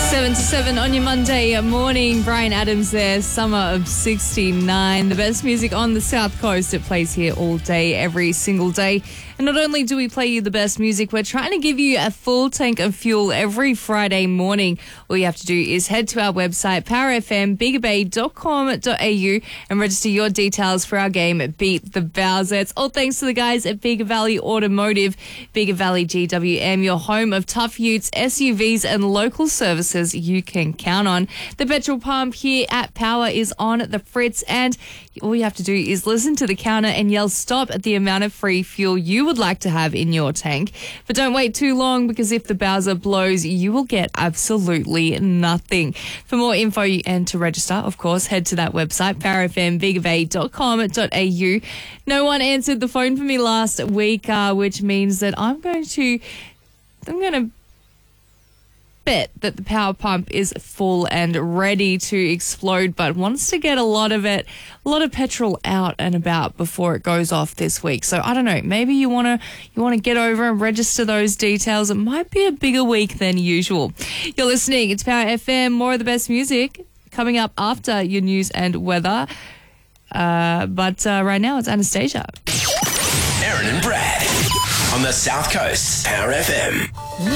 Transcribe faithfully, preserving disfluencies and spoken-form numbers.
seven to seven on your Monday morning. Brian Adams there, summer of sixty-nine. The best music on the South Coast. It plays here all day, every single day. And not only do we play you the best music, we're trying to give you a full tank of fuel every Friday morning. All you have to do is head to our website, power f m bigger bay dot com dot a u, and register your details for our game at Beat the Bowser. It's all thanks to the guys at Bigger Valley Automotive. Bigger Valley G W M, your home of tough utes, S U Vs and local services you can count on. The petrol pump here at Power is on the fritz, and all you have to do is listen to the counter and yell stop at the amount of free fuel you would like to have in your tank. But don't wait too long, because if the Bowser blows, you will get absolutely nothing. For more info and to register, of course, head to that website, power f m bigger bay dot com dot a u. No one answered the phone for me last week, uh, which means that I'm going to, I'm going to bet that the power pump is full and ready to explode, but wants to get a lot of it, a lot of petrol out and about before it goes off this week. So I don't know, maybe you want to you want to get over and register those details. It might be a bigger week than usual. You're listening, it's Power F M. More of the best music coming up after your news and weather. Uh, but uh, right now it's Anastasia. Aaron and Brad on the South Coast, Power F M.